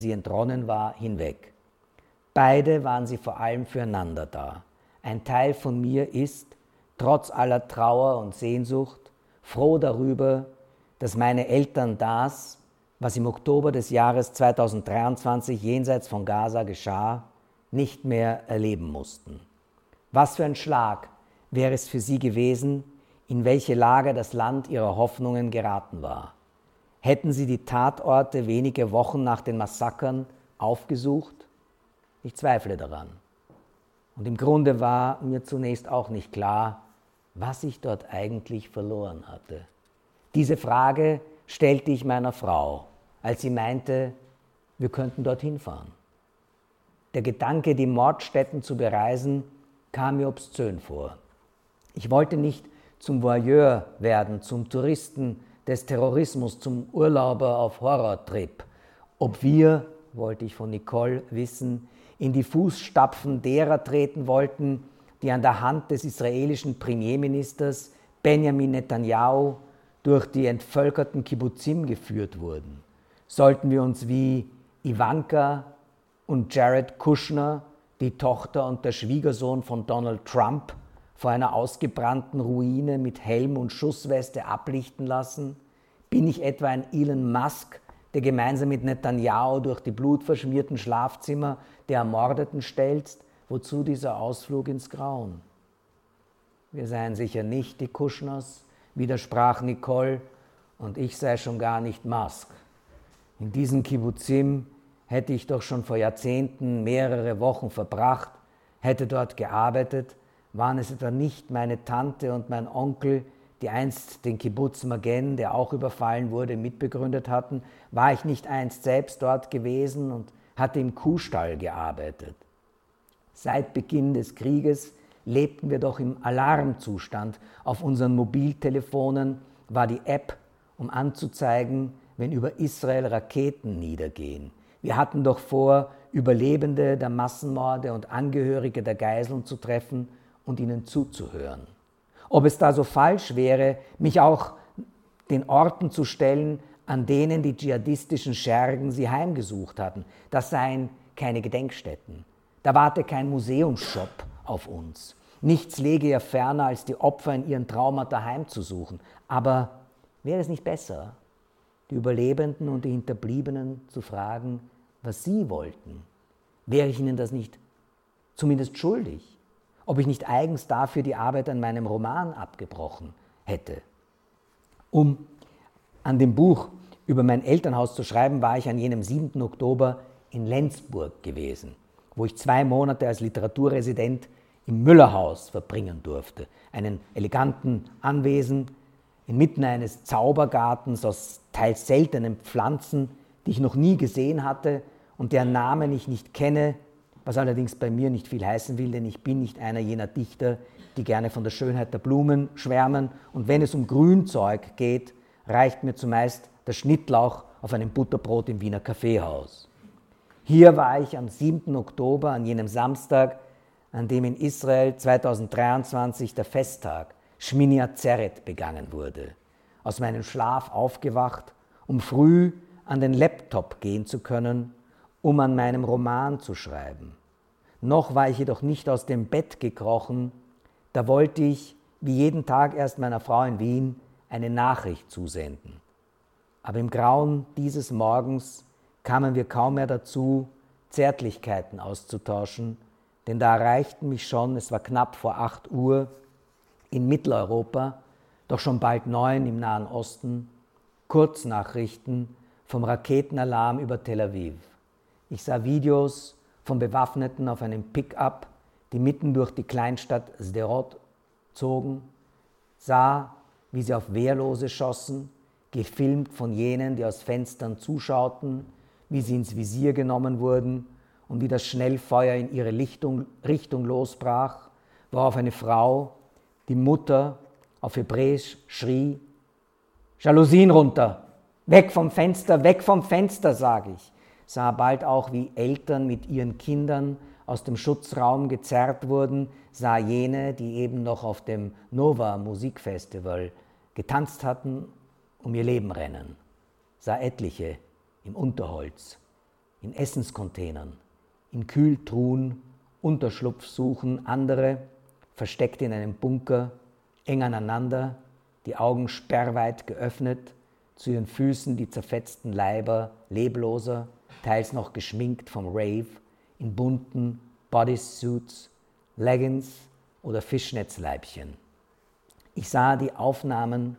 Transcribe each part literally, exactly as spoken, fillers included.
sie entronnen war, hinweg. Beide waren sie vor allem füreinander da. Ein Teil von mir ist, trotz aller Trauer und Sehnsucht, froh darüber, dass meine Eltern das, was im Oktober des Jahres zweitausenddreiundzwanzig jenseits von Gaza geschah, nicht mehr erleben mussten. Was für ein Schlag wäre es für sie gewesen, in welche Lage das Land ihrer Hoffnungen geraten war. Hätten sie die Tatorte wenige Wochen nach den Massakern aufgesucht? Ich zweifle daran. Und im Grunde war mir zunächst auch nicht klar, was ich dort eigentlich verloren hatte. Diese Frage stellte ich meiner Frau, als sie meinte, wir könnten dorthin fahren. Der Gedanke, die Mordstätten zu bereisen, kam mir obszön vor. Ich wollte nicht zum Voyeur werden, zum Touristen des Terrorismus, zum Urlauber auf Horrortrip. Ob wir, wollte ich von Nicole wissen, in die Fußstapfen derer treten wollten, die an der Hand des israelischen Premierministers Benjamin Netanyahu durch die entvölkerten Kibbuzim geführt wurden. Sollten wir uns wie Ivanka und Jared Kushner, die Tochter und der Schwiegersohn von Donald Trump, vor einer ausgebrannten Ruine mit Helm und Schussweste ablichten lassen? Bin ich etwa ein Elon Musk, der gemeinsam mit Netanyahu durch die blutverschmierten Schlafzimmer der Ermordeten stelzt? Wozu dieser Ausflug ins Grauen? Wir seien sicher nicht die Kushners, widersprach Nicole, und ich sei schon gar nicht Musk. In diesem Kibbuzim hätte ich doch schon vor Jahrzehnten mehrere Wochen verbracht, hätte dort gearbeitet. Waren es etwa nicht meine Tante und mein Onkel, die einst den Kibbuz Magen, der auch überfallen wurde, mitbegründet hatten? War ich nicht einst selbst dort gewesen und hatte im Kuhstall gearbeitet? Seit Beginn des Krieges lebten wir doch im Alarmzustand. Auf unseren Mobiltelefonen war die App, um anzuzeigen, wenn über Israel Raketen niedergehen. Wir hatten doch vor, Überlebende der Massenmorde und Angehörige der Geiseln zu treffen und ihnen zuzuhören. Ob es da so falsch wäre, mich auch den Orten zu stellen, an denen die dschihadistischen Schergen sie heimgesucht hatten. Das seien keine Gedenkstätten. Da warte kein Museumsshop auf uns. Nichts läge ja ferner, als die Opfer in ihren Traumata heimzusuchen. Aber wäre es nicht besser, die Überlebenden und die Hinterbliebenen zu fragen, was sie wollten? Wäre ich ihnen das nicht zumindest schuldig? Ob ich nicht eigens dafür die Arbeit an meinem Roman abgebrochen hätte? Um an dem Buch über mein Elternhaus zu schreiben, war ich an jenem siebten Oktober in Lenzburg gewesen, wo ich zwei Monate als Literaturresident im Müllerhaus verbringen durfte, einen eleganten Anwesen inmitten eines Zaubergartens aus teils seltenen Pflanzen, die ich noch nie gesehen hatte und deren Namen ich nicht kenne, was allerdings bei mir nicht viel heißen will, denn ich bin nicht einer jener Dichter, die gerne von der Schönheit der Blumen schwärmen, und wenn es um Grünzeug geht, reicht mir zumeist der Schnittlauch auf einem Butterbrot im Wiener Kaffeehaus. Hier war ich am siebten Oktober, an jenem Samstag, an dem in Israel zweitausenddreiundzwanzig der Festtag Shmini Atzeret begangen wurde. Aus meinem Schlaf aufgewacht, um früh an den Laptop gehen zu können, um an meinem Roman zu schreiben. Noch war ich jedoch nicht aus dem Bett gekrochen, da wollte ich, wie jeden Tag erst meiner Frau in Wien, eine Nachricht zusenden. Aber im Grauen dieses Morgens kamen wir kaum mehr dazu, Zärtlichkeiten auszutauschen, denn da erreichten mich schon, es war knapp vor acht Uhr, in Mitteleuropa, doch schon bald neun im Nahen Osten, Kurznachrichten vom Raketenalarm über Tel Aviv. Ich sah Videos von Bewaffneten auf einem Pickup, die mitten durch die Kleinstadt Sderot zogen, sah, wie sie auf Wehrlose schossen, gefilmt von jenen, die aus Fenstern zuschauten, wie sie ins Visier genommen wurden und wie das Schnellfeuer in ihre Richtung, Richtung losbrach, worauf eine Frau, die Mutter, auf Hebräisch schrie: Jalousien runter, weg vom Fenster, weg vom Fenster, sage ich. Sah bald auch, wie Eltern mit ihren Kindern aus dem Schutzraum gezerrt wurden, sah jene, die eben noch auf dem Nova Musikfestival getanzt hatten, um ihr Leben rennen, sah etliche im Unterholz in Essenscontainern, in Kühltruhen, Unterschlupf suchen, andere, versteckt in einem Bunker, eng aneinander, die Augen sperrweit geöffnet, zu ihren Füßen die zerfetzten Leiber lebloser, teils noch geschminkt vom Rave, in bunten Bodysuits, Leggings oder Fischnetzleibchen. Ich sah die Aufnahmen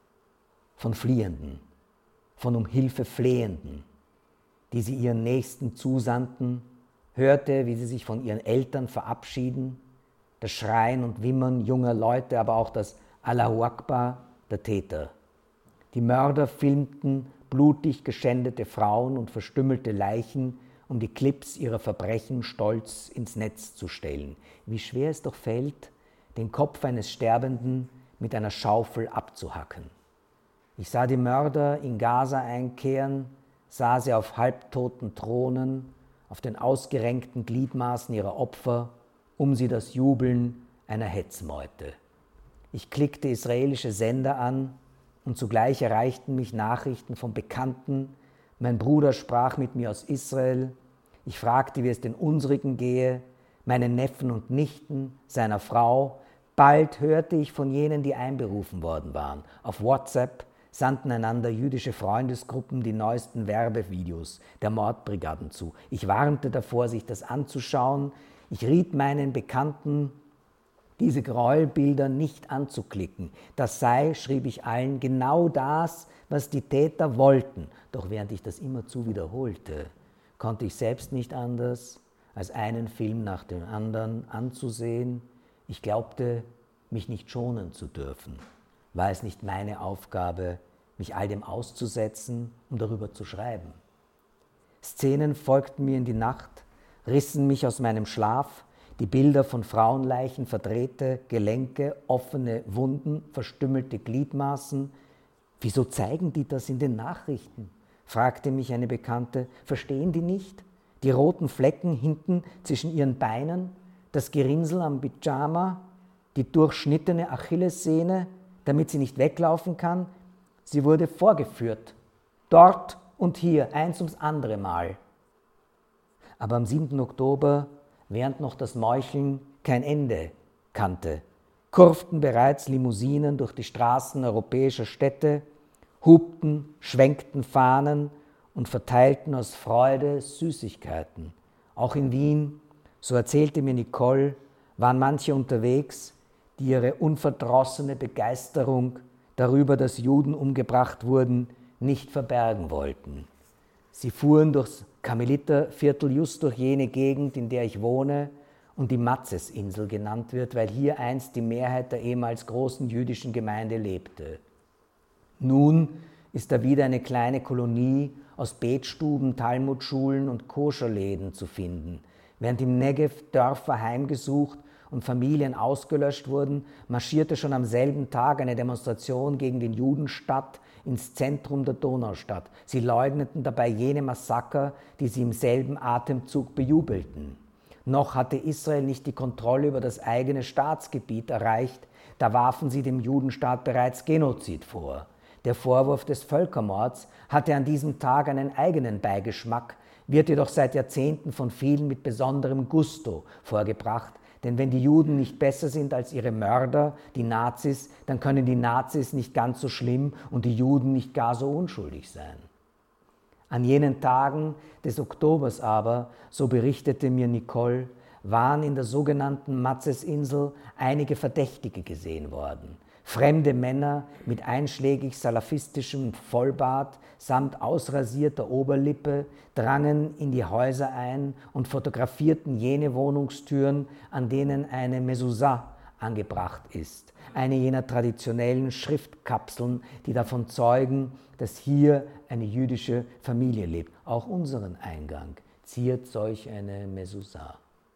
von Fliehenden, von um Hilfe Flehenden, die sie ihren Nächsten zusandten, hörte, wie sie sich von ihren Eltern verabschieden, das Schreien und Wimmern junger Leute, aber auch das Allahu Akbar der Täter. Die Mörder filmten blutig geschändete Frauen und verstümmelte Leichen, um die Clips ihrer Verbrechen stolz ins Netz zu stellen. Wie schwer es doch fällt, den Kopf eines Sterbenden mit einer Schaufel abzuhacken. Ich sah die Mörder in Gaza einkehren, sah sie auf halbtoten Thronen, auf den ausgerenkten Gliedmaßen ihrer Opfer, um sie das Jubeln einer Hetzmeute. Ich klickte israelische Sender an und zugleich erreichten mich Nachrichten von Bekannten. Mein Bruder sprach mit mir aus Israel. Ich fragte, wie es den unsrigen gehe, meinen Neffen und Nichten, seiner Frau. Bald hörte ich von jenen, die einberufen worden waren. Auf WhatsApp sandten einander jüdische Freundesgruppen die neuesten Werbevideos der Mordbrigaden zu. Ich warnte davor, sich das anzuschauen. Ich riet meinen Bekannten, diese Gräuelbilder nicht anzuklicken. Das sei, schrieb ich allen, genau das, was die Täter wollten. Doch während ich das immerzu wiederholte, konnte ich selbst nicht anders, als einen Film nach dem anderen anzusehen. Ich glaubte, mich nicht schonen zu dürfen. War es nicht meine Aufgabe, mich all dem auszusetzen, um darüber zu schreiben? Szenen folgten mir in die Nacht, rissen mich aus meinem Schlaf, die Bilder von Frauenleichen, verdrehte Gelenke, offene Wunden, verstümmelte Gliedmaßen. Wieso zeigen die das in den Nachrichten? Fragte mich eine Bekannte. Verstehen die nicht? Die roten Flecken hinten zwischen ihren Beinen, das Gerinnsel am Pyjama, die durchschnittene Achillessehne, damit sie nicht weglaufen kann. Sie wurde vorgeführt. Dort und hier, eins ums andere Mal. Aber am siebten Oktober, während noch das Meucheln kein Ende kannte, kurften bereits Limousinen durch die Straßen europäischer Städte, hupten, schwenkten Fahnen und verteilten aus Freude Süßigkeiten. Auch in Wien, so erzählte mir Nicole, waren manche unterwegs, die ihre unverdrossene Begeisterung darüber, dass Juden umgebracht wurden, nicht verbergen wollten. Sie fuhren durchs Karmeliterviertel, just durch jene Gegend, in der ich wohne und die Matzesinsel genannt wird, weil hier einst die Mehrheit der ehemals großen jüdischen Gemeinde lebte. Nun ist da wieder eine kleine Kolonie aus Betstuben, Talmudschulen und Koscherläden zu finden. Während im Negev Dörfer heimgesucht und Familien ausgelöscht wurden, marschierte schon am selben Tag eine Demonstration gegen den Judenstaat ins Zentrum der Donaustadt. Sie leugneten dabei jene Massaker, die sie im selben Atemzug bejubelten. Noch hatte Israel nicht die Kontrolle über das eigene Staatsgebiet erreicht, da warfen sie dem Judenstaat bereits Genozid vor. Der Vorwurf des Völkermords hatte an diesem Tag einen eigenen Beigeschmack, wird jedoch seit Jahrzehnten von vielen mit besonderem Gusto vorgebracht. Denn wenn die Juden nicht besser sind als ihre Mörder, die Nazis, dann können die Nazis nicht ganz so schlimm und die Juden nicht gar so unschuldig sein. An jenen Tagen des Oktobers aber, so berichtete mir Nicole, waren in der sogenannten Matzesinsel einige Verdächtige gesehen worden. Fremde Männer mit einschlägig salafistischem Vollbart samt ausrasierter Oberlippe drangen in die Häuser ein und fotografierten jene Wohnungstüren, an denen eine Mezuzah angebracht ist, eine jener traditionellen Schriftkapseln, die davon zeugen, dass hier eine jüdische Familie lebt. Auch unseren Eingang ziert solch eine Mezuzah.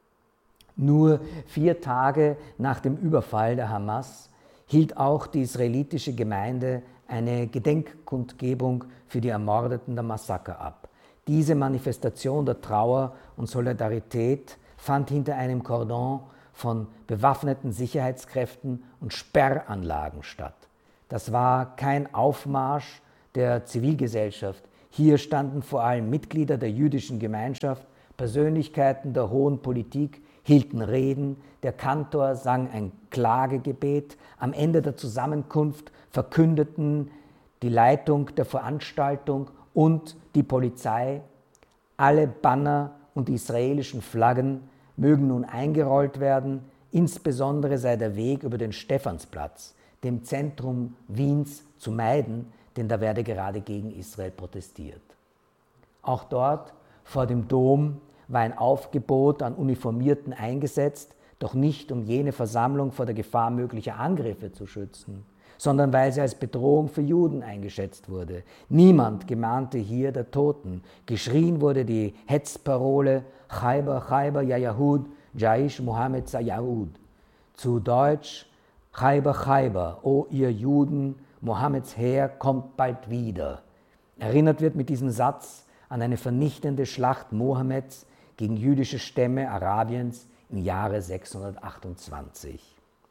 Nur vier Tage nach dem Überfall der Hamas hielt auch die israelitische Gemeinde eine Gedenkkundgebung für die Ermordeten der Massaker ab. Diese Manifestation der Trauer und Solidarität fand hinter einem Kordon von bewaffneten Sicherheitskräften und Sperranlagen statt. Das war kein Aufmarsch der Zivilgesellschaft Hier standen vor allem Mitglieder der jüdischen Gemeinschaft, Persönlichkeiten der hohen Politik, hielten Reden, der Kantor sang ein Klagegebet, am Ende der Zusammenkunft verkündeten die Leitung der Veranstaltung und die Polizei, alle Banner und die israelischen Flaggen mögen nun eingerollt werden, insbesondere sei der Weg über den Stephansplatz, dem Zentrum Wiens, zu meiden, denn da werde gerade gegen Israel protestiert. Auch dort, vor dem Dom, war ein Aufgebot an Uniformierten eingesetzt, doch nicht um jene Versammlung vor der Gefahr möglicher Angriffe zu schützen, sondern weil sie als Bedrohung für Juden eingeschätzt wurde. Niemand gemahnte hier der Toten. Geschrien wurde die Hetzparole Chaiber, Chaiber, ya Yahud, Jaish Mohammed Sayahud. Zu Deutsch Chaiber, Chaiber, o ihr Juden, Mohammeds Heer kommt bald wieder. Erinnert wird mit diesem Satz an eine vernichtende Schlacht Mohammeds gegen jüdische Stämme Arabiens im Jahre sechshundertachtundzwanzig.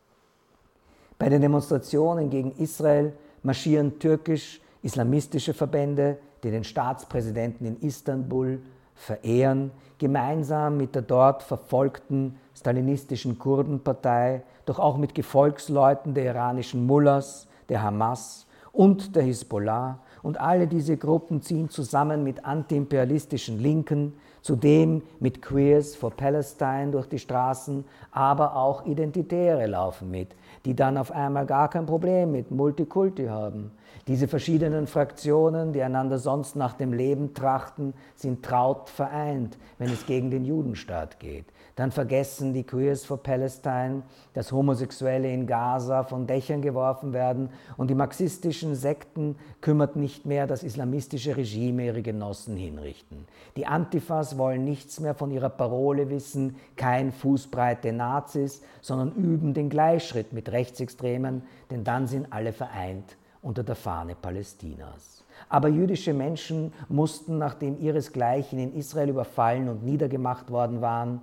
Bei den Demonstrationen gegen Israel marschieren türkisch-islamistische Verbände, die den Staatspräsidenten in Istanbul verehren, gemeinsam mit der dort verfolgten stalinistischen Kurdenpartei, doch auch mit Gefolgsleuten der iranischen Mullahs, der Hamas und der Hisbollah. Und alle diese Gruppen ziehen zusammen mit antiimperialistischen Linken, zudem mit Queers for Palestine durch die Straßen, aber auch Identitäre laufen mit, die dann auf einmal gar kein Problem mit Multikulti haben. Diese verschiedenen Fraktionen, die einander sonst nach dem Leben trachten, sind traut vereint, wenn es gegen den Judenstaat geht. Dann vergessen die Queers for Palestine, dass Homosexuelle in Gaza von Dächern geworfen werden, und die marxistischen Sekten kümmert nicht mehr das islamistische Regime ihre Genossen hinrichten. Die Antifas wollen nichts mehr von ihrer Parole wissen, kein fußbreite Nazis, sondern üben den Gleichschritt mit Rechtsextremen, denn dann sind alle vereint unter der Fahne Palästinas. Aber jüdische Menschen mussten, nachdem ihresgleichen in Israel überfallen und niedergemacht worden waren,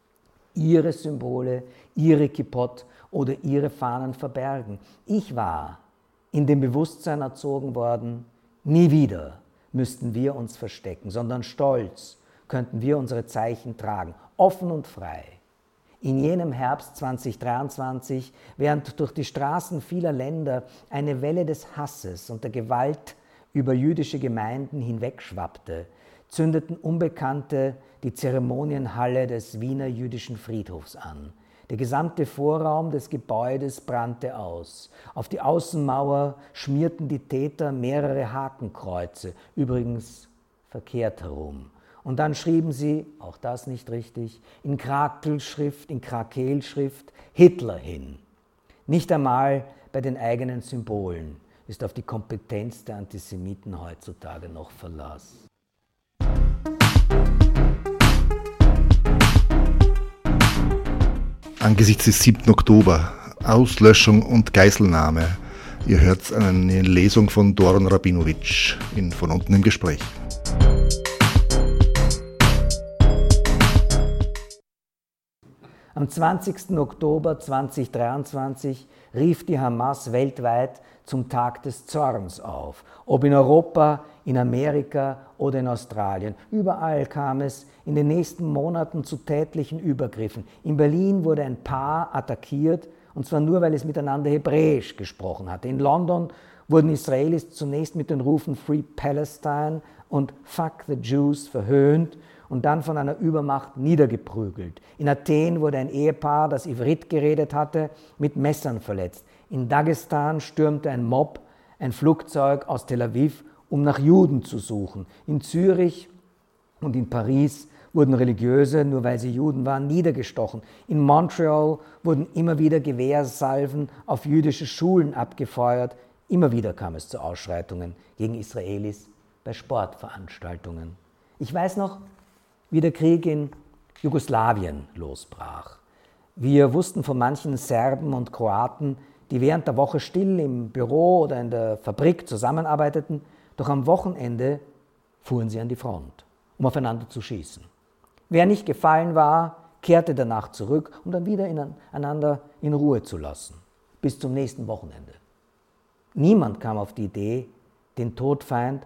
ihre Symbole, ihre Kippot oder ihre Fahnen verbergen. Ich war in dem Bewusstsein erzogen worden, nie wieder müssten wir uns verstecken, sondern stolz könnten wir unsere Zeichen tragen, offen und frei. In jenem Herbst zweitausenddreiundzwanzig, während durch die Straßen vieler Länder eine Welle des Hasses und der Gewalt über jüdische Gemeinden hinwegschwappte, zündeten Unbekannte die Zeremonienhalle des Wiener Jüdischen Friedhofs an. Der gesamte Vorraum des Gebäudes brannte aus. Auf die Außenmauer schmierten die Täter mehrere Hakenkreuze, übrigens verkehrt herum. Und dann schrieben sie, auch das nicht richtig, in Krakelschrift, in Krakelschrift Hitler hin. Nicht einmal bei den eigenen Symbolen ist auf die Kompetenz der Antisemiten heutzutage noch Verlass. Angesichts des siebten Oktober, Auslöschung und Geiselnahme. Ihr hört eine Lesung von Doron Rabinowitsch in Von unten im Gespräch. Am zwanzigsten Oktober zweitausenddreiundzwanzig rief die Hamas weltweit zum Tag des Zorns auf. Ob in Europa, in Amerika oder in Australien. Überall kam es in den nächsten Monaten zu tätlichen Übergriffen. In Berlin wurde ein Paar attackiert, und zwar nur, weil es miteinander Hebräisch gesprochen hatte. In London wurden Israelis zunächst mit den Rufen Free Palestine und Fuck the Jews verhöhnt und dann von einer Übermacht niedergeprügelt. In Athen wurde ein Ehepaar, das Ivrit geredet hatte, mit Messern verletzt. In Dagestan stürmte ein Mob ein Flugzeug aus Tel Aviv, um nach Juden zu suchen. In Zürich und in Paris wurden Religiöse, nur weil sie Juden waren, niedergestochen. In Montreal wurden immer wieder Gewehrsalven auf jüdische Schulen abgefeuert. Immer wieder kam es zu Ausschreitungen gegen Israelis bei Sportveranstaltungen. Ich weiß noch, wie der Krieg in Jugoslawien losbrach. Wir wussten von manchen Serben und Kroaten, die während der Woche still im Büro oder in der Fabrik zusammenarbeiteten, doch am Wochenende fuhren sie an die Front, um aufeinander zu schießen. Wer nicht gefallen war, kehrte danach zurück, um dann wieder einander in Ruhe zu lassen, bis zum nächsten Wochenende. Niemand kam auf die Idee, den Todfeind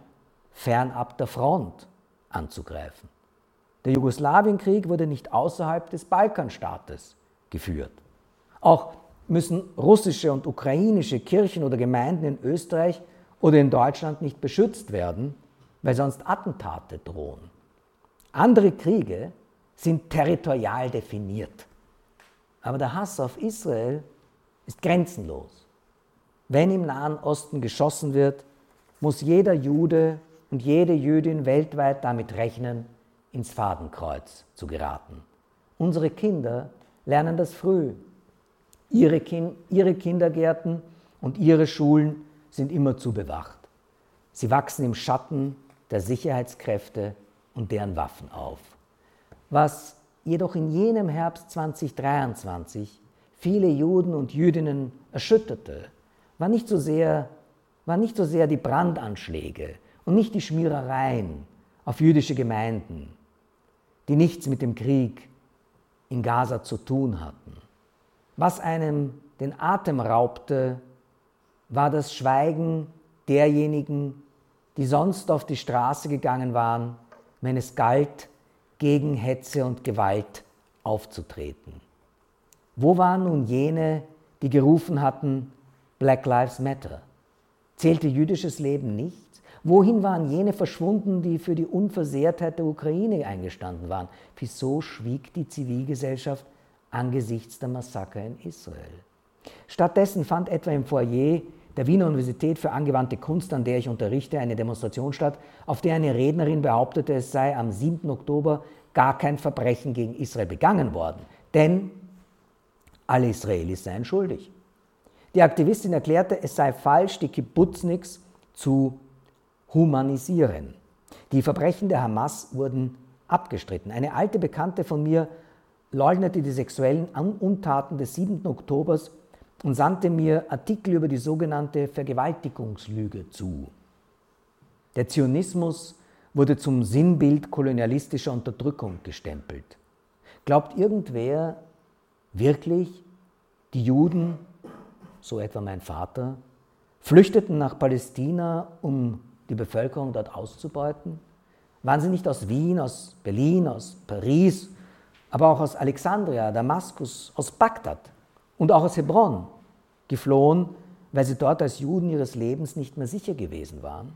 fernab der Front anzugreifen. Der Jugoslawienkrieg wurde nicht außerhalb des Balkanstaates geführt. Auch müssen russische und ukrainische Kirchen oder Gemeinden in Österreich oder in Deutschland nicht beschützt werden, weil sonst Attentate drohen. Andere Kriege sind territorial definiert. Aber der Hass auf Israel ist grenzenlos. Wenn im Nahen Osten geschossen wird, muss jeder Jude und jede Jüdin weltweit damit rechnen, ins Fadenkreuz zu geraten. Unsere Kinder lernen das früh. Ihre, kind, ihre Kindergärten und ihre Schulen sind immerzu bewacht. Sie wachsen im Schatten der Sicherheitskräfte und deren Waffen auf. Was jedoch in jenem Herbst zweitausenddreiundzwanzig viele Juden und Jüdinnen erschütterte, war nicht so sehr, war nicht so sehr die Brandanschläge und nicht die Schmierereien auf jüdische Gemeinden, die nichts mit dem Krieg in Gaza zu tun hatten. Was einem den Atem raubte, war das Schweigen derjenigen, die sonst auf die Straße gegangen waren, wenn es galt, gegen Hetze und Gewalt aufzutreten. Wo waren nun jene, die gerufen hatten, Black Lives Matter? Zählte jüdisches Leben nichts? Wohin waren jene verschwunden, die für die Unversehrtheit der Ukraine eingestanden waren? Wieso schwieg die Zivilgesellschaft angesichts der Massaker in Israel? Stattdessen fand etwa im Foyer der Wiener Universität für angewandte Kunst, an der ich unterrichte, eine Demonstration statt, auf der eine Rednerin behauptete, es sei am siebten Oktober gar kein Verbrechen gegen Israel begangen worden, denn alle Israelis seien schuldig. Die Aktivistin erklärte, es sei falsch, die Kibbutzniks zu humanisieren. Die Verbrechen der Hamas wurden abgestritten. Eine alte Bekannte von mir leugnete die sexuellen Untaten des siebten Oktobers und sandte mir Artikel über die sogenannte Vergewaltigungslüge zu. Der Zionismus wurde zum Sinnbild kolonialistischer Unterdrückung gestempelt. Glaubt irgendwer wirklich, die Juden, so etwa mein Vater, flüchteten nach Palästina, um die Bevölkerung dort auszubeuten? Waren sie nicht aus Wien, aus Berlin, aus Paris, aber auch aus Alexandria, Damaskus, aus Bagdad und auch aus Hebron geflohen, weil sie dort als Juden ihres Lebens nicht mehr sicher gewesen waren?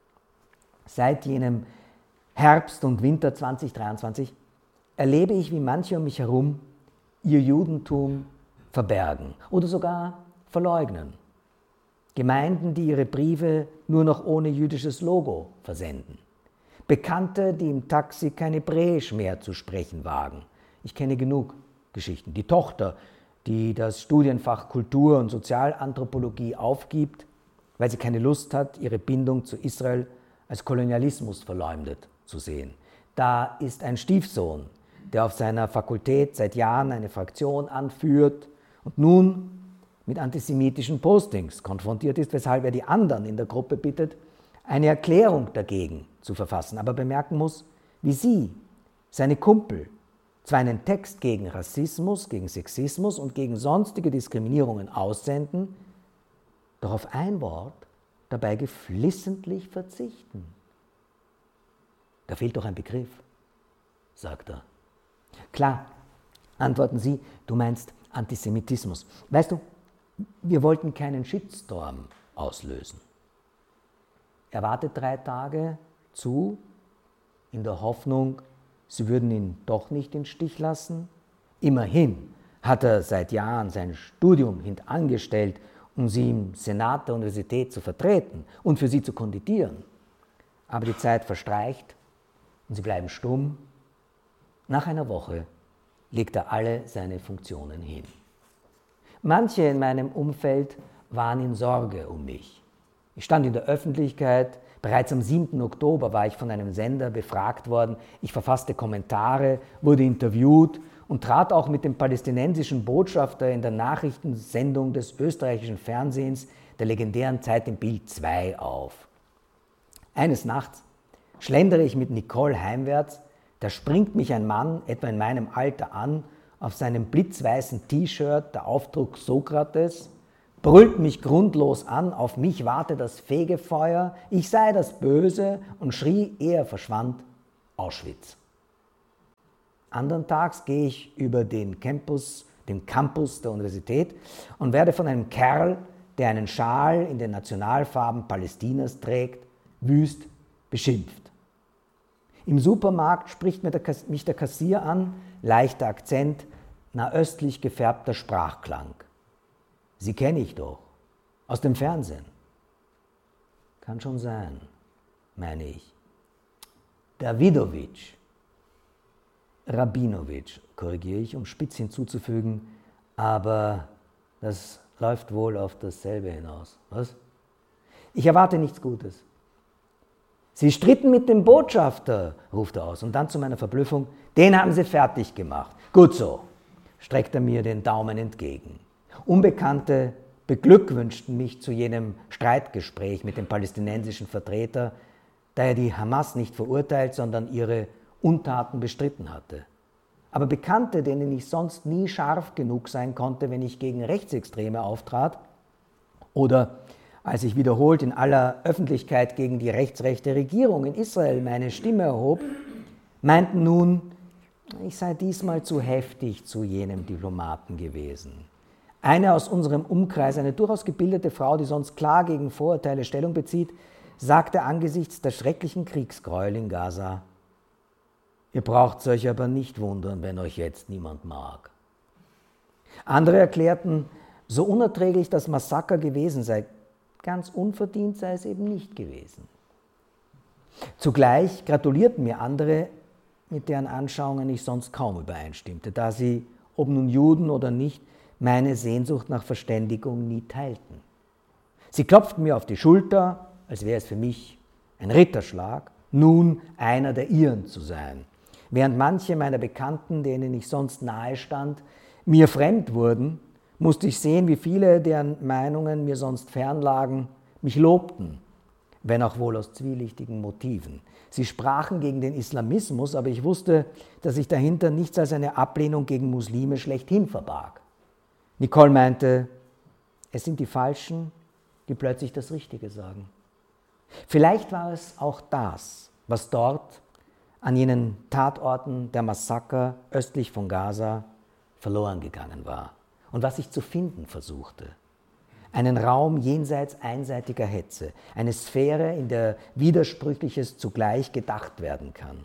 Seit jenem Herbst und Winter zweitausenddreiundzwanzig erlebe ich, wie manche um mich herum ihr Judentum verbergen oder sogar verleugnen. Gemeinden, die ihre Briefe nur noch ohne jüdisches Logo versenden. Bekannte, die im Taxi kein Hebräisch mehr zu sprechen wagen. Ich kenne genug Geschichten. Die Tochter, die das Studienfach Kultur- und Sozialanthropologie aufgibt, weil sie keine Lust hat, ihre Bindung zu Israel als Kolonialismus verleumdet zu sehen. Da ist ein Stiefsohn, der auf seiner Fakultät seit Jahren eine Fraktion anführt und nun mit antisemitischen Postings konfrontiert ist, weshalb er die anderen in der Gruppe bittet, eine Erklärung dagegen zu verfassen, aber bemerken muss, wie sie, seine Kumpel, zwar einen Text gegen Rassismus, gegen Sexismus und gegen sonstige Diskriminierungen aussenden, doch auf ein Wort dabei geflissentlich verzichten. Da fehlt doch ein Begriff, sagt er. Klar, antworten Sie, du meinst Antisemitismus. Weißt du, wir wollten keinen Shitstorm auslösen. Er wartet drei Tage zu, in der Hoffnung, sie würden ihn doch nicht im Stich lassen. Immerhin hat er seit Jahren sein Studium hintangestellt, um sie im Senat der Universität zu vertreten und für sie zu kandidieren. Aber die Zeit verstreicht und sie bleiben stumm. Nach einer Woche legt er alle seine Funktionen hin. Manche in meinem Umfeld waren in Sorge um mich. Ich stand in der Öffentlichkeit. Bereits am siebten Oktober war ich von einem Sender befragt worden. Ich verfasste Kommentare, wurde interviewt und trat auch mit dem palästinensischen Botschafter in der Nachrichtensendung des österreichischen Fernsehens, der legendären Zeit im Bild zwei, auf. Eines Nachts schlendere ich mit Nicole heimwärts. Da springt mich ein Mann, etwa in meinem Alter, an, auf seinem blitzweißen T-Shirt, der Aufdruck Sokrates, brüllt mich grundlos an, auf mich warte das Fegefeuer, ich sei das Böse und schrie, ehe er verschwand, Auschwitz. Andern Tags gehe ich über den Campus, den Campus der Universität und werde von einem Kerl, der einen Schal in den Nationalfarben Palästinas trägt, wüst beschimpft. Im Supermarkt spricht mich der Kassier an, leichter Akzent, nahöstlich gefärbter Sprachklang. Sie kenne ich doch, aus dem Fernsehen. Kann schon sein, meine ich. Davidowitsch, Rabinowitsch, korrigiere ich, um spitz hinzuzufügen, aber das läuft wohl auf dasselbe hinaus. Was? Ich erwarte nichts Gutes. Sie stritten mit dem Botschafter, ruft er aus, und dann zu meiner Verblüffung, den haben sie fertig gemacht. Gut so, streckt er mir den Daumen entgegen. Unbekannte beglückwünschten mich zu jenem Streitgespräch mit dem palästinensischen Vertreter, da er die Hamas nicht verurteilt, sondern ihre Untaten bestritten hatte. Aber Bekannte, denen ich sonst nie scharf genug sein konnte, wenn ich gegen Rechtsextreme auftrat, oder als ich wiederholt in aller Öffentlichkeit gegen die rechtsrechte Regierung in Israel meine Stimme erhob, meinten nun, ich sei diesmal zu heftig zu jenem Diplomaten gewesen. Eine aus unserem Umkreis, eine durchaus gebildete Frau, die sonst klar gegen Vorurteile Stellung bezieht, sagte angesichts der schrecklichen Kriegsgräuel in Gaza, ihr braucht euch aber nicht wundern, wenn euch jetzt niemand mag. Andere erklärten, so unerträglich das Massaker gewesen sei, ganz unverdient sei es eben nicht gewesen. Zugleich gratulierten mir andere, mit deren Anschauungen ich sonst kaum übereinstimmte, da sie, ob nun Juden oder nicht, meine Sehnsucht nach Verständigung nie teilten. Sie klopften mir auf die Schulter, als wäre es für mich ein Ritterschlag, nun einer der ihren zu sein. Während manche meiner Bekannten, denen ich sonst nahe stand, mir fremd wurden, musste ich sehen, wie viele, deren Meinungen mir sonst fernlagen, mich lobten, wenn auch wohl aus zwielichtigen Motiven. Sie sprachen gegen den Islamismus, aber ich wusste, dass sich dahinter nichts als eine Ablehnung gegen Muslime schlechthin verbarg. Nicole meinte, es sind die Falschen, die plötzlich das Richtige sagen. Vielleicht war es auch das, was dort an jenen Tatorten der Massaker östlich von Gaza verloren gegangen war und was ich zu finden versuchte. Einen Raum jenseits einseitiger Hetze, eine Sphäre, in der Widersprüchliches zugleich gedacht werden kann.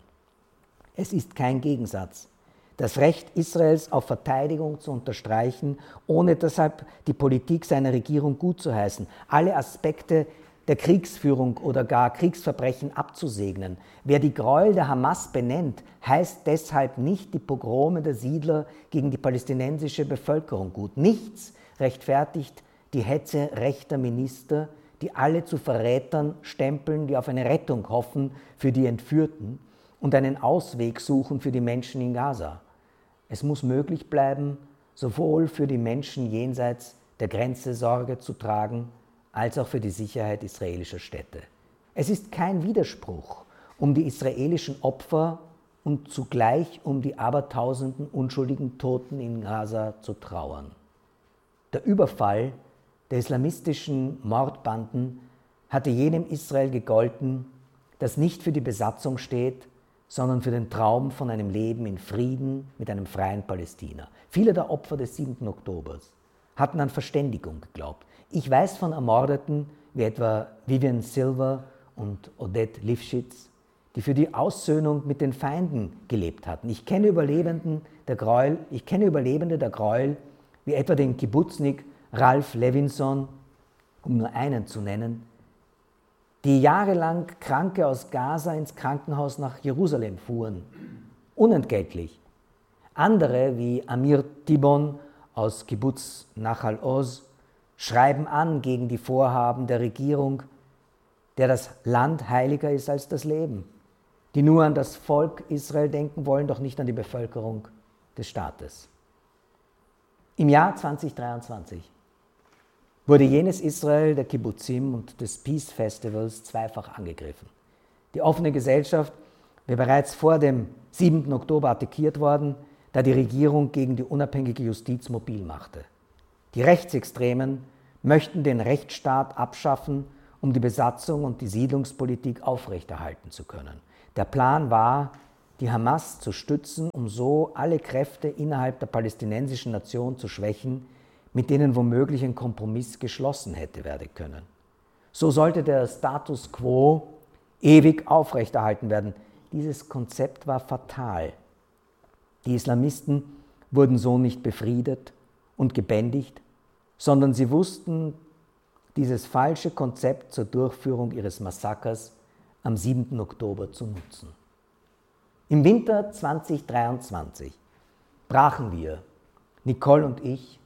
Es ist kein Gegensatz, das Recht Israels auf Verteidigung zu unterstreichen, ohne deshalb die Politik seiner Regierung gutzuheißen, alle Aspekte der Kriegsführung oder gar Kriegsverbrechen abzusegnen. Wer die Gräuel der Hamas benennt, heißt deshalb nicht die Pogrome der Siedler gegen die palästinensische Bevölkerung gut. Nichts rechtfertigt die Hetze rechter Minister, die alle zu Verrätern stempeln, die auf eine Rettung hoffen für die Entführten und einen Ausweg suchen für die Menschen in Gaza. Es muss möglich bleiben, sowohl für die Menschen jenseits der Grenze Sorge zu tragen, als auch für die Sicherheit israelischer Städte. Es ist kein Widerspruch, um die israelischen Opfer und zugleich um die abertausenden unschuldigen Toten in Gaza zu trauern. Der Überfall der islamistischen Mordbanden hatte jenem Israel gegolten, das nicht für die Besatzung steht, sondern für den Traum von einem Leben in Frieden mit einem freien Palästina. Viele der Opfer des siebten Oktobers hatten an Verständigung geglaubt. Ich weiß von Ermordeten wie etwa Vivian Silver und Odette Lifshitz, die für die Aussöhnung mit den Feinden gelebt hatten. Ich kenne Überlebenden der Gräuel, ich kenne Überlebende der Gräuel, wie etwa den Kibbutznik Ralph Levinson, um nur einen zu nennen, die jahrelang Kranke aus Gaza ins Krankenhaus nach Jerusalem fuhren, unentgeltlich. Andere, wie Amir Tibon aus Kibbutz Nachal Oz, schreiben an gegen die Vorhaben der Regierung, der das Land heiliger ist als das Leben, die nur an das Volk Israel denken wollen, doch nicht an die Bevölkerung des Staates. Im Jahr zweitausenddreiundzwanzig wurde jenes Israel der Kibbutzim und des Peace Festivals zweifach angegriffen. Die offene Gesellschaft wäre bereits vor dem siebten Oktober attackiert worden, da die Regierung gegen die unabhängige Justiz mobil machte. Die Rechtsextremen möchten den Rechtsstaat abschaffen, um die Besatzung und die Siedlungspolitik aufrechterhalten zu können. Der Plan war, die Hamas zu stützen, um so alle Kräfte innerhalb der palästinensischen Nation zu schwächen, mit denen womöglich ein Kompromiss geschlossen hätte werden können. So sollte der Status quo ewig aufrechterhalten werden. Dieses Konzept war fatal. Die Islamisten wurden so nicht befriedet und gebändigt, sondern sie wussten, dieses falsche Konzept zur Durchführung ihres Massakers am siebten Oktober zu nutzen. Im Winter zweitausenddreiundzwanzig brachen wir, Nicole und ich,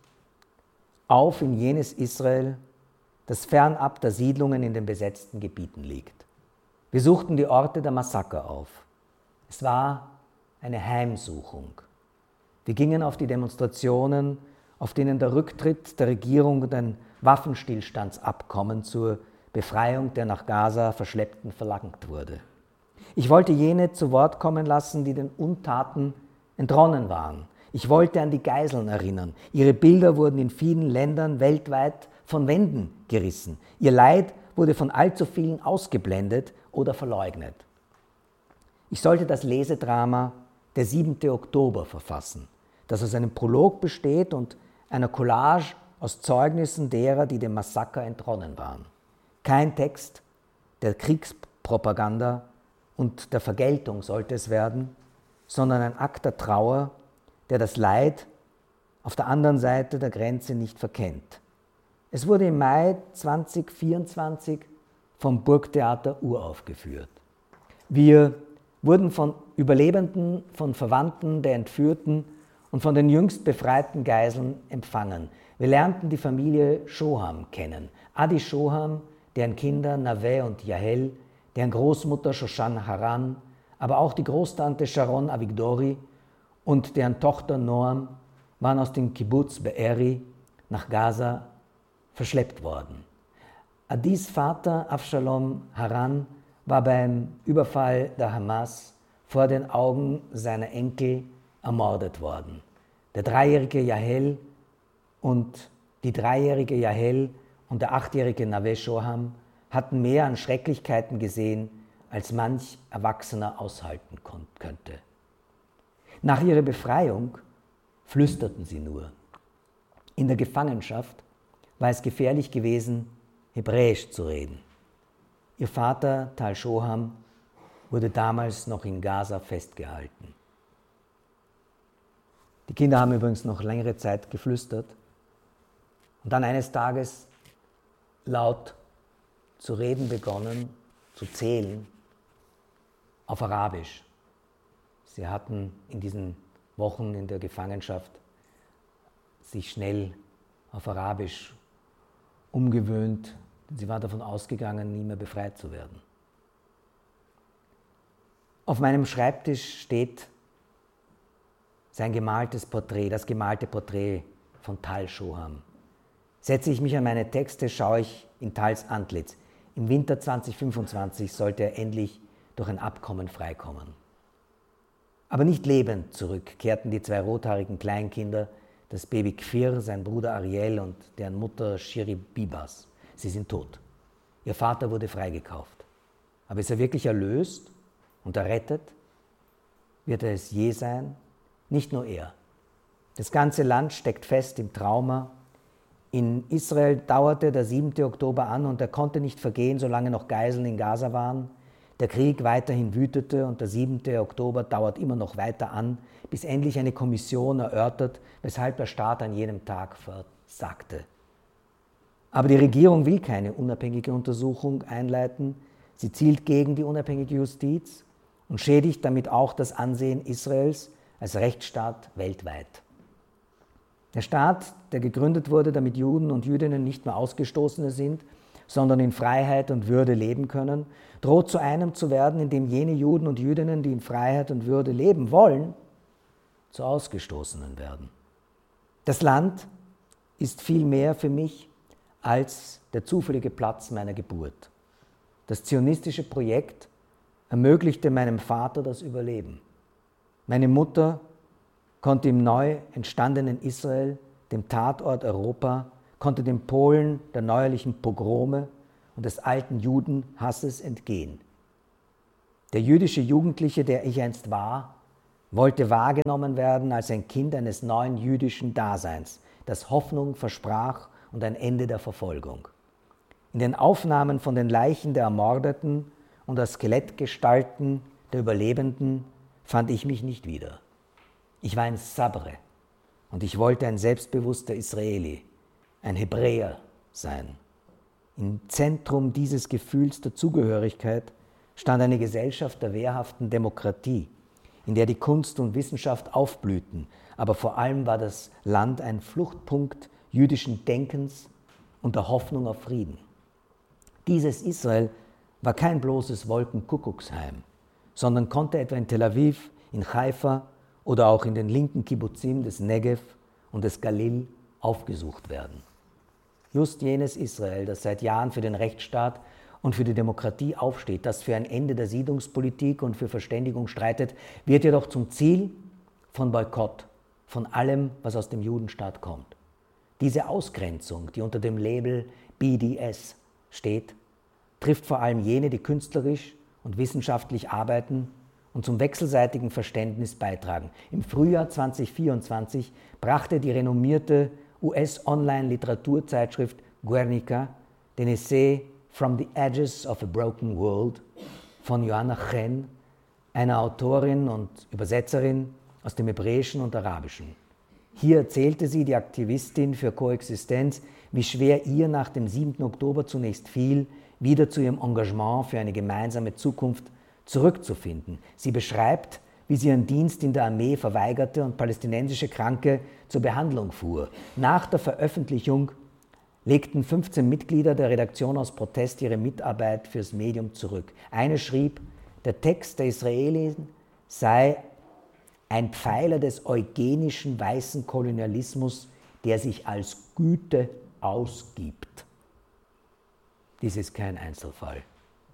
auf in jenes Israel, das fernab der Siedlungen in den besetzten Gebieten liegt. Wir suchten die Orte der Massaker auf. Es war eine Heimsuchung. Wir gingen auf die Demonstrationen, auf denen der Rücktritt der Regierung und ein Waffenstillstandsabkommen zur Befreiung der nach Gaza Verschleppten verlangt wurde. Ich wollte jene zu Wort kommen lassen, die den Untaten entronnen waren. Ich wollte an die Geiseln erinnern. Ihre Bilder wurden in vielen Ländern weltweit von Wänden gerissen. Ihr Leid wurde von allzu vielen ausgeblendet oder verleugnet. Ich sollte das Lesedrama Der siebte Oktober verfassen, das aus einem Prolog besteht und einer Collage aus Zeugnissen derer, die dem Massaker entronnen waren. Kein Text der Kriegspropaganda und der Vergeltung sollte es werden, sondern ein Akt der Trauer, der das Leid auf der anderen Seite der Grenze nicht verkennt. Es wurde im Mai zweitausendvierundzwanzig vom Burgtheater uraufgeführt. Wir wurden von Überlebenden, von Verwandten der Entführten und von den jüngst befreiten Geiseln empfangen. Wir lernten die Familie Shoham kennen. Adi Shoham, deren Kinder Naveh und Yahel, deren Großmutter Shoshan Haran, aber auch die Großtante Sharon Avigdori und deren Tochter Noam waren aus dem Kibbutz Be'eri nach Gaza verschleppt worden. Adis Vater Avshalom Haran war beim Überfall der Hamas vor den Augen seiner Enkel ermordet worden. Der dreijährige Yahel und die dreijährige Yahel und der achtjährige Naveh Shoham hatten mehr an Schrecklichkeiten gesehen, als manch Erwachsener aushalten könnte. Nach ihrer Befreiung flüsterten sie nur. In der Gefangenschaft war es gefährlich gewesen, Hebräisch zu reden. Ihr Vater, Tal Shoham, wurde damals noch in Gaza festgehalten. Die Kinder haben übrigens noch längere Zeit geflüstert und dann eines Tages laut zu reden begonnen, zu zählen, auf Arabisch. Sie hatten in diesen Wochen in der Gefangenschaft sich schnell auf Arabisch umgewöhnt, denn sie war davon ausgegangen, nie mehr befreit zu werden. Auf meinem Schreibtisch steht sein gemaltes Porträt, das gemalte Porträt von Tal Shoham. Setze ich mich an meine Texte, schaue ich in Tals Antlitz. Im Winter zweitausendfünfundzwanzig sollte er endlich durch ein Abkommen freikommen. Aber nicht lebend zurück kehrten die zwei rothaarigen Kleinkinder, das Baby Kfir, sein Bruder Ariel und deren Mutter Shiri Bibas. Sie sind tot. Ihr Vater wurde freigekauft. Aber ist er wirklich erlöst und errettet? Wird er es je sein? Nicht nur er. Das ganze Land steckt fest im Trauma. In Israel dauerte der siebte Oktober an und er konnte nicht vergehen, solange noch Geiseln in Gaza waren. Der Krieg weiterhin wütete und der siebte Oktober dauert immer noch weiter an, bis endlich eine Kommission erörtert, weshalb der Staat an jenem Tag versagte. Aber die Regierung will keine unabhängige Untersuchung einleiten. Sie zielt gegen die unabhängige Justiz und schädigt damit auch das Ansehen Israels als Rechtsstaat weltweit. Der Staat, der gegründet wurde, damit Juden und Jüdinnen nicht mehr Ausgestoßene sind, sondern in Freiheit und Würde leben können, droht zu einem zu werden, in dem jene Juden und Jüdinnen, die in Freiheit und Würde leben wollen, zu Ausgestoßenen werden. Das Land ist viel mehr für mich als der zufällige Platz meiner Geburt. Das zionistische Projekt ermöglichte meinem Vater das Überleben. Meine Mutter konnte im neu entstandenen Israel, dem Tatort Europa, konnte den Polen der neuerlichen Pogrome und des alten Judenhasses entgehen. Der jüdische Jugendliche, der ich einst war, wollte wahrgenommen werden als ein Kind eines neuen jüdischen Daseins, das Hoffnung versprach und ein Ende der Verfolgung. In den Aufnahmen von den Leichen der Ermordeten und der Skelettgestalten der Überlebenden fand ich mich nicht wieder. Ich war ein Sabre und ich wollte ein selbstbewusster Israeli, ein Hebräer sein. Im Zentrum dieses Gefühls der Zugehörigkeit stand eine Gesellschaft der wehrhaften Demokratie, in der die Kunst und Wissenschaft aufblühten, aber vor allem war das Land ein Fluchtpunkt jüdischen Denkens und der Hoffnung auf Frieden. Dieses Israel war kein bloßes Wolkenkuckucksheim, sondern konnte etwa in Tel Aviv, in Haifa oder auch in den linken Kibbuzim des Negev und des Galil aufgesucht werden. Just jenes Israel, das seit Jahren für den Rechtsstaat und für die Demokratie aufsteht, das für ein Ende der Siedlungspolitik und für Verständigung streitet, wird jedoch zum Ziel von Boykott, von allem, was aus dem Judenstaat kommt. Diese Ausgrenzung, die unter dem Label B D S steht, trifft vor allem jene, die künstlerisch und wissenschaftlich arbeiten und zum wechselseitigen Verständnis beitragen. Im Frühjahr zweitausendvierundzwanzig brachte die renommierte U S-Online-Literaturzeitschrift Guernica den Essay From the Edges of a Broken World von Joanna Chen, einer Autorin und Übersetzerin aus dem Hebräischen und Arabischen. Hier erzählte sie, die Aktivistin für Koexistenz, wie schwer ihr nach dem siebten Oktober zunächst fiel, wieder zu ihrem Engagement für eine gemeinsame Zukunft zurückzufinden. Sie beschreibt, wie sie ihren Dienst in der Armee verweigerte und palästinensische Kranke zur Behandlung fuhr. Nach der Veröffentlichung legten fünfzehn Mitglieder der Redaktion aus Protest ihre Mitarbeit fürs Medium zurück. Eine schrieb, der Text der Israelis sei ein Pfeiler des eugenischen weißen Kolonialismus, der sich als Güte ausgibt. Dies ist kein Einzelfall.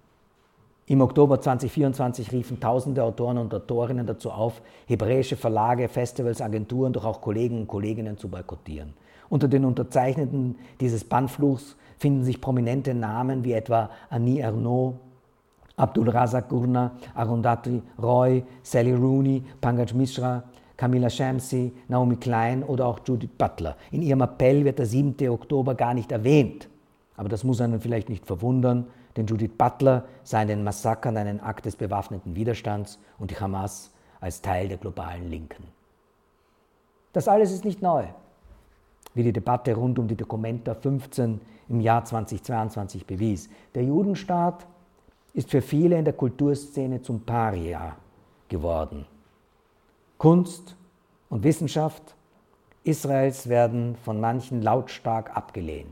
Im Oktober zweitausendvierundzwanzig riefen tausende Autoren und Autorinnen dazu auf, hebräische Verlage, Festivals, Agenturen, doch auch Kollegen und Kolleginnen zu boykottieren. Unter den Unterzeichnenden dieses Bannfluchs finden sich prominente Namen wie etwa Annie Ernaux, Abdul Razak Gurna, Arundhati Roy, Sally Rooney, Pankaj Mishra, Camilla Shamsi, Naomi Klein oder auch Judith Butler. In ihrem Appell wird der siebte Oktober gar nicht erwähnt. Aber das muss einen vielleicht nicht verwundern, denn Judith Butler sah in den Massakern einen Akt des bewaffneten Widerstands und die Hamas als Teil der globalen Linken. Das alles ist nicht neu, wie die Debatte rund um die Documenta fünfzehn im Jahr zweitausendzweiundzwanzig bewies. Der Judenstaat ist für viele in der Kulturszene zum Paria geworden. Kunst und Wissenschaft Israels werden von manchen lautstark abgelehnt,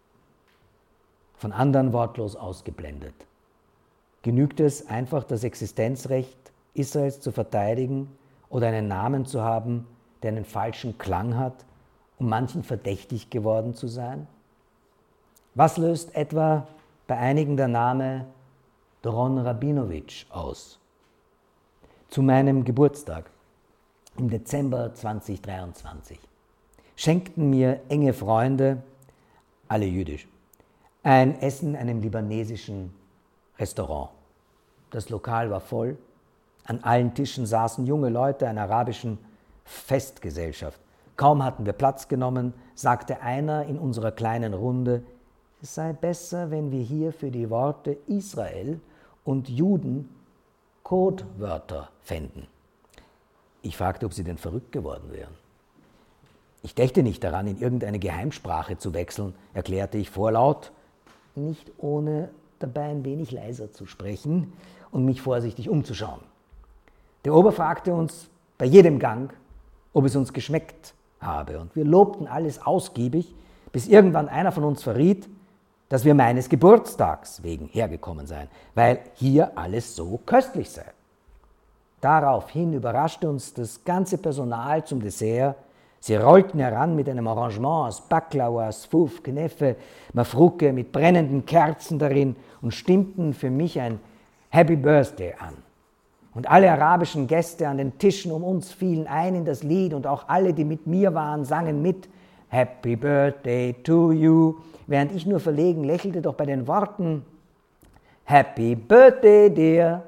von anderen wortlos ausgeblendet. Genügt es einfach, das Existenzrecht Israels zu verteidigen oder einen Namen zu haben, der einen falschen Klang hat, um manchen verdächtig geworden zu sein? Was löst etwa bei einigen der Name Doron Rabinowitsch aus? Zu meinem Geburtstag im Dezember zweitausenddreiundzwanzig schenkten mir enge Freunde, alle jüdisch, ein Essen in einem libanesischen Restaurant. Das Lokal war voll. An allen Tischen saßen junge Leute einer arabischen Festgesellschaft. Kaum hatten wir Platz genommen, sagte einer in unserer kleinen Runde, es sei besser, wenn wir hier für die Worte Israel und Juden Codewörter fänden. Ich fragte, ob sie denn verrückt geworden wären. Ich dächte nicht daran, in irgendeine Geheimsprache zu wechseln, erklärte ich vorlaut, nicht ohne dabei ein wenig leiser zu sprechen und mich vorsichtig umzuschauen. Der Ober fragte uns bei jedem Gang, ob es uns geschmeckt habe, und wir lobten alles ausgiebig, bis irgendwann einer von uns verriet, dass wir meines Geburtstags wegen hergekommen seien, weil hier alles so köstlich sei. Daraufhin überraschte uns das ganze Personal zum Dessert. Sie rollten heran mit einem Arrangement aus Baklava, Sfuf, Kneffe, Mafruke mit brennenden Kerzen darin und stimmten für mich ein Happy Birthday an. Und alle arabischen Gäste an den Tischen um uns fielen ein in das Lied und auch alle, die mit mir waren, sangen mit. Happy Birthday to you, während ich nur verlegen lächelte, doch bei den Worten Happy Birthday, dear,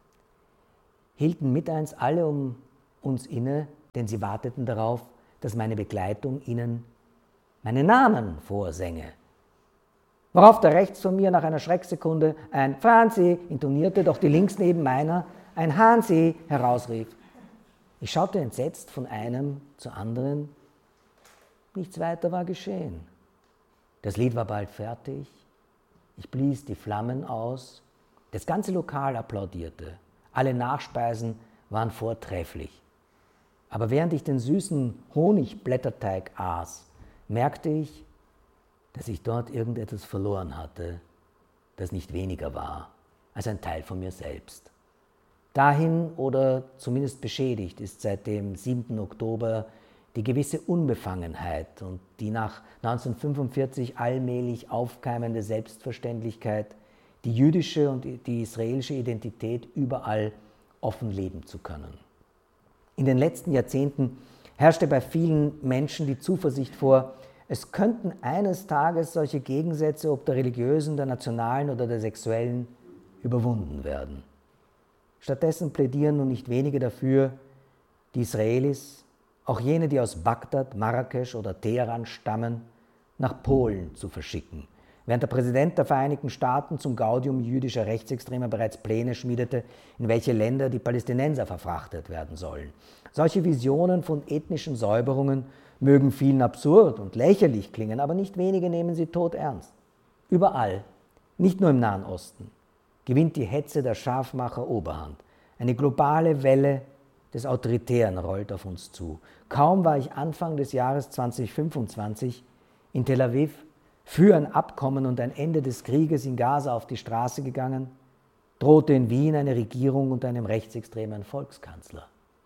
hielten mit eins alle um uns inne, denn sie warteten darauf, dass meine Begleitung ihnen meinen Namen vorsänge. Worauf der rechts von mir nach einer Schrecksekunde ein Franzi intonierte, doch die links neben meiner ein Hansi herausrief. Ich schaute entsetzt von einem zu anderen. Nichts weiter war geschehen. Das Lied war bald fertig. Ich blies die Flammen aus. Das ganze Lokal applaudierte. Alle Nachspeisen waren vortrefflich. Aber während ich den süßen Honigblätterteig aß, merkte ich, dass ich dort irgendetwas verloren hatte, das nicht weniger war als ein Teil von mir selbst. Dahin oder zumindest beschädigt ist seit dem siebten Oktober die gewisse Unbefangenheit und die nach neunzehnhundertfünfundvierzig allmählich aufkeimende Selbstverständlichkeit, die jüdische und die israelische Identität überall offen leben zu können. In den letzten Jahrzehnten herrschte bei vielen Menschen die Zuversicht vor, es könnten eines Tages solche Gegensätze, ob der religiösen, der nationalen oder der sexuellen, überwunden werden. Stattdessen plädieren nun nicht wenige dafür, die Israelis, auch jene, die aus Bagdad, Marrakesch oder Teheran stammen, nach Polen zu verschicken, während der Präsident der Vereinigten Staaten zum Gaudium jüdischer Rechtsextremer bereits Pläne schmiedete, in welche Länder die Palästinenser verfrachtet werden sollen. Solche Visionen von ethnischen Säuberungen mögen vielen absurd und lächerlich klingen, aber nicht wenige nehmen sie todernst. Überall, nicht nur im Nahen Osten, gewinnt die Hetze der Scharfmacher Oberhand. Eine globale Welle des Autoritären rollt auf uns zu. Kaum war ich Anfang des Jahres zweitausendfünfundzwanzig in Tel Aviv für ein Abkommen und ein Ende des Krieges in Gaza auf die Straße gegangen, drohte in Wien eine Regierung unter einem rechtsextremen Volkskanzler.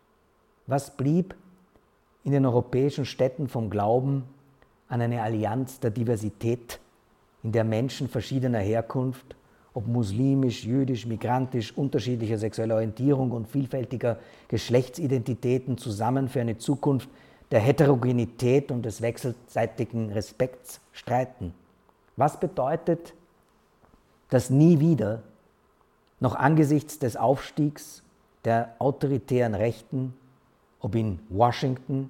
Was blieb in den europäischen Städten vom Glauben an eine Allianz der Diversität, in der Menschen verschiedener Herkunft, ob muslimisch, jüdisch, migrantisch, unterschiedlicher sexueller Orientierung und vielfältiger Geschlechtsidentitäten zusammen für eine Zukunft der Heterogenität und des wechselseitigen Respekts streiten? Was bedeutet das nie wieder, noch angesichts des Aufstiegs der autoritären Rechten, ob in Washington,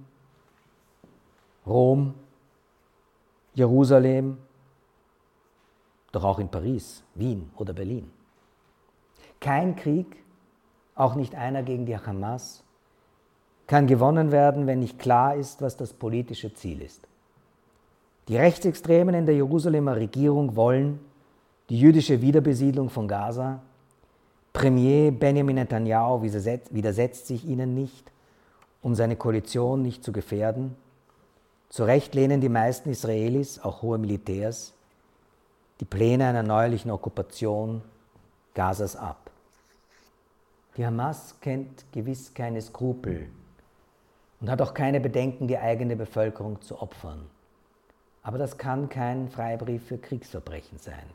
Rom, Jerusalem, doch auch in Paris, Wien oder Berlin? Kein Krieg, auch nicht einer gegen die Hamas, kann gewonnen werden, wenn nicht klar ist, was das politische Ziel ist. Die Rechtsextremen in der Jerusalemer Regierung wollen die jüdische Wiederbesiedlung von Gaza. Premier Benjamin Netanyahu widersetzt sich ihnen nicht, um seine Koalition nicht zu gefährden. Zu Recht lehnen die meisten Israelis, auch hohe Militärs, die Pläne einer neuerlichen Okkupation Gazas ab. Die Hamas kennt gewiss keine Skrupel und hat auch keine Bedenken, die eigene Bevölkerung zu opfern. Aber das kann kein Freibrief für Kriegsverbrechen sein.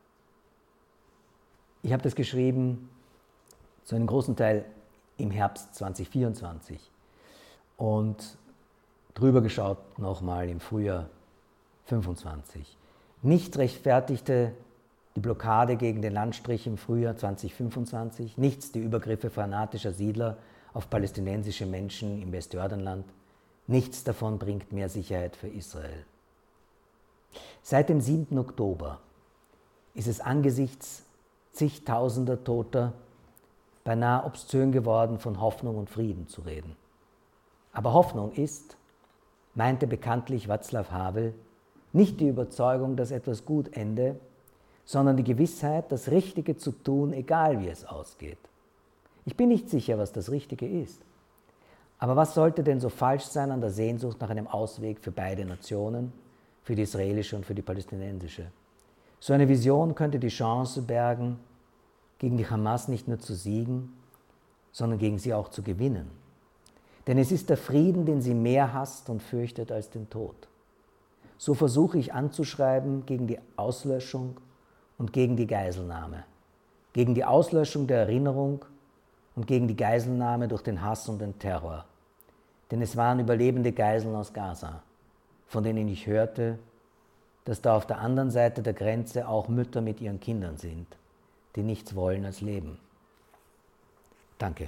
Ich habe das geschrieben, zu einem großen Teil im Herbst zweitausendvierundzwanzig und drüber geschaut nochmal im Frühjahr fünfundzwanzig. Nichts rechtfertigte die Blockade gegen den Landstrich im Frühjahr zweitausendfünfundzwanzig, nichts die Übergriffe fanatischer Siedler auf palästinensische Menschen im Westjordanland, nichts davon bringt mehr Sicherheit für Israel. Seit dem siebten Oktober ist es angesichts zigtausender Toter beinahe obszön geworden, von Hoffnung und Frieden zu reden. Aber Hoffnung ist, meinte bekanntlich Václav Havel, nicht die Überzeugung, dass etwas gut ende, sondern die Gewissheit, das Richtige zu tun, egal wie es ausgeht. Ich bin nicht sicher, was das Richtige ist. Aber was sollte denn so falsch sein an der Sehnsucht nach einem Ausweg für beide Nationen, für die israelische und für die palästinensische? So eine Vision könnte die Chance bergen, gegen die Hamas nicht nur zu siegen, sondern gegen sie auch zu gewinnen. Denn es ist der Frieden, den sie mehr hasst und fürchtet als den Tod. So versuche ich anzuschreiben gegen die Auslöschung und gegen die Geiselnahme, gegen die Auslöschung der Erinnerung und gegen die Geiselnahme durch den Hass und den Terror. Denn es waren überlebende Geiseln aus Gaza, von denen ich hörte, dass da auf der anderen Seite der Grenze auch Mütter mit ihren Kindern sind, die nichts wollen als leben. Danke.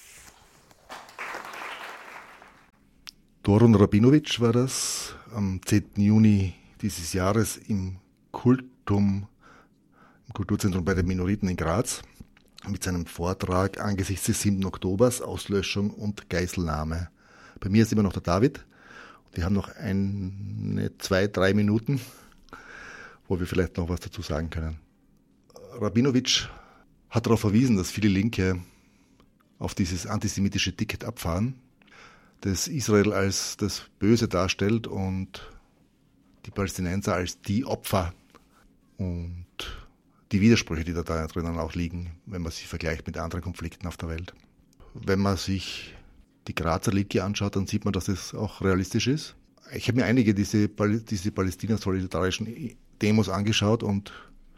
Doron Rabinowitsch war das am zehnten Juni dieses Jahres im Kultum, im Kulturzentrum bei den Minoriten in Graz, mit seinem Vortrag angesichts des siebten Oktobers, Auslöschung und Geiselnahme. Bei mir ist immer noch der David. Wir haben noch eine, zwei, drei Minuten, wo wir vielleicht noch was dazu sagen können. Rabinowitsch hat darauf verwiesen, dass viele Linke auf dieses antisemitische Ticket abfahren, das Israel als das Böse darstellt und die Palästinenser als die Opfer und die Widersprüche, die da drinnen auch liegen, wenn man sie vergleicht mit anderen Konflikten auf der Welt. Wenn man sich die Grazer Linke anschaut, dann sieht man, dass es auch realistisch ist. Ich habe mir einige diese, diese Palästina-solidarischen Demos angeschaut und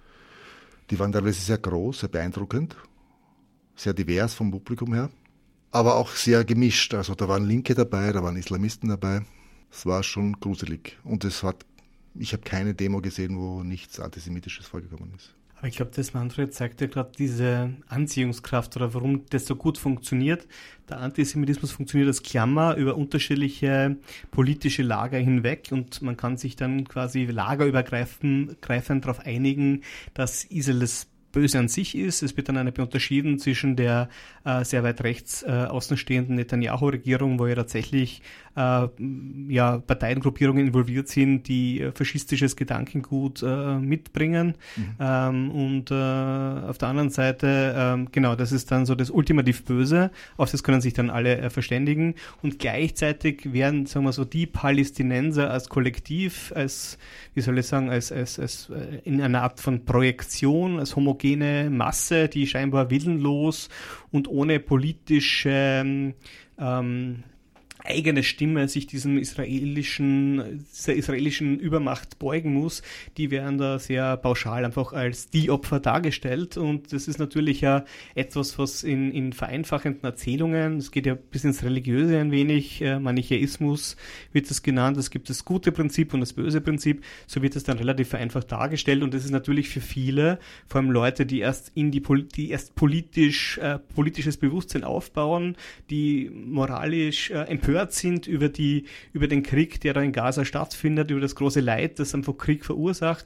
die waren teilweise sehr groß, sehr beeindruckend, sehr divers vom Publikum her, aber auch sehr gemischt. Also da waren Linke dabei, da waren Islamisten dabei. Es war schon gruselig und es hat, ich habe keine Demo gesehen, wo nichts Antisemitisches vorgekommen ist. Aber ich glaube, das Manfred zeigt ja gerade diese Anziehungskraft oder warum das so gut funktioniert. Der Antisemitismus funktioniert als Klammer über unterschiedliche politische Lager hinweg und man kann sich dann quasi lagerübergreifend darauf einigen, dass Israel das Böse an sich ist. Es wird dann eine unterschieden zwischen der äh, sehr weit rechts äh, außenstehenden Netanyahu-Regierung, wo ja tatsächlich äh, ja, Parteiengruppierungen involviert sind, die äh, faschistisches Gedankengut äh, mitbringen. Mhm. Ähm, und äh, auf der anderen Seite, ähm, genau, das ist dann so das ultimativ Böse, auf das können sich dann alle äh, verständigen. Und gleichzeitig werden, sagen wir so, die Palästinenser als Kollektiv, als, wie soll ich sagen, als, als, als äh, in einer Art von Projektion, als homogene Masse, die scheinbar willenlos und ohne politische ähm, eigene Stimme sich diesem israelischen, dieser israelischen Übermacht beugen muss, die werden da sehr pauschal einfach als die Opfer dargestellt und das ist natürlich ja etwas, was in, in vereinfachenden Erzählungen, es geht ja bis ins Religiöse ein wenig, äh, Manichäismus wird das genannt, es gibt das gute Prinzip und das böse Prinzip, so wird das dann relativ vereinfacht dargestellt und das ist natürlich für viele, vor allem Leute, die erst in die, die erst politisch, äh, politisches Bewusstsein aufbauen, die moralisch äh, empört sind über die, über den Krieg, der da in Gaza stattfindet, über das große Leid, das einfach Krieg verursacht.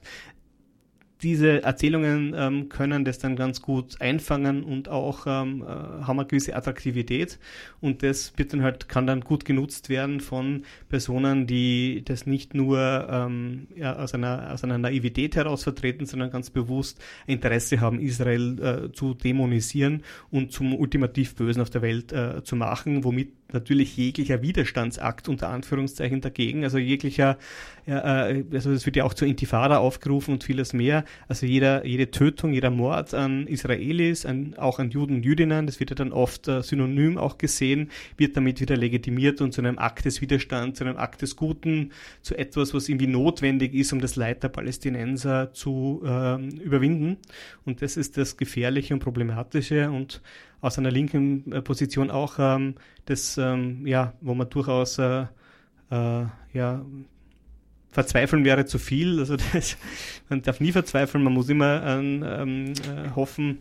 Diese Erzählungen ähm, können das dann ganz gut einfangen und auch ähm, äh, haben eine gewisse Attraktivität und das wird dann halt, kann dann gut genutzt werden von Personen, die das nicht nur ähm, ja, aus einer, aus einer Naivität heraus vertreten, sondern ganz bewusst Interesse haben, Israel äh, zu dämonisieren und zum ultimativ Bösen auf der Welt äh, zu machen, womit natürlich jeglicher Widerstandsakt unter Anführungszeichen dagegen, also jeglicher, ja, äh, also es wird ja auch zur Intifada aufgerufen und vieles mehr, also jeder, jede Tötung, jeder Mord an Israelis, an, auch an Juden und Jüdinnen, das wird ja dann oft äh, synonym auch gesehen, wird damit wieder legitimiert und zu einem Akt des Widerstands, zu einem Akt des Guten, zu etwas, was irgendwie notwendig ist, um das Leid der Palästinenser zu äh, überwinden und das ist das Gefährliche und Problematische und aus einer linken äh, Position auch ähm, das, ähm, ja, wo man durchaus äh, äh, ja, verzweifeln wäre zu viel. Also das, man darf nie verzweifeln, man muss immer ähm, äh, hoffen,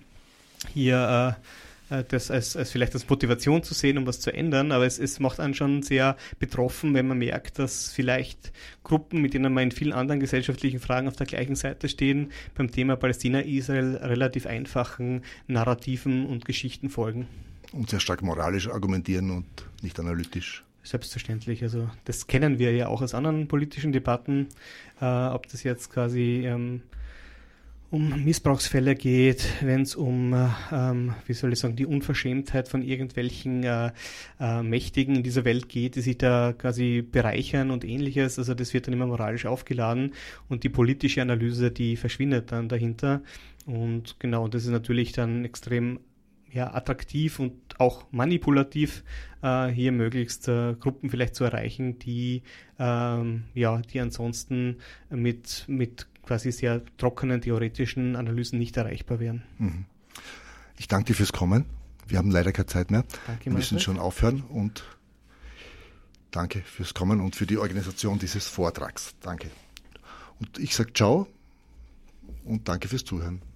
hier äh, das als, als vielleicht als Motivation zu sehen, um was zu ändern, aber es, es macht einen schon sehr betroffen, wenn man merkt, dass vielleicht Gruppen, mit denen man in vielen anderen gesellschaftlichen Fragen auf der gleichen Seite stehen, beim Thema Palästina-Israel relativ einfachen Narrativen und Geschichten folgen. Und sehr stark moralisch argumentieren und nicht analytisch. Selbstverständlich, also das kennen wir ja auch aus anderen politischen Debatten, äh, ob das jetzt quasi ähm, um Missbrauchsfälle geht, wenn es um, äh, ähm, wie soll ich sagen, die Unverschämtheit von irgendwelchen äh, äh, Mächtigen in dieser Welt geht, die sich da quasi bereichern und ähnliches. Also das wird dann immer moralisch aufgeladen und die politische Analyse, die verschwindet dann dahinter. Und genau, das ist natürlich dann extrem ja, attraktiv und auch manipulativ, äh, hier möglichst äh, Gruppen vielleicht zu erreichen, die ähm, ja, die ansonsten mit, mit quasi sehr trockenen theoretischen Analysen nicht erreichbar wären. Ich danke dir fürs Kommen. Wir haben leider keine Zeit mehr. Danke, Wir müssen schon aufhören und Danke fürs Kommen und für die Organisation dieses Vortrags. Danke. Und ich sage ciao und danke fürs Zuhören.